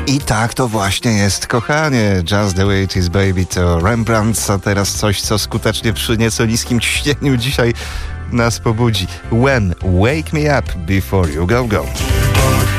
I tak to właśnie jest, kochanie. Just the way it is, baby, to Rembrandt, a teraz coś, co skutecznie przy nieco niskim ciśnieniu dzisiaj nas pobudzi. When, wake me up before you go.